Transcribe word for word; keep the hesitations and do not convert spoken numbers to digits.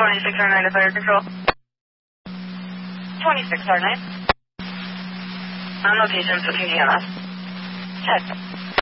twenty-six R nine to fire control. twenty-six R nine. On location, fifteen E M S. Check.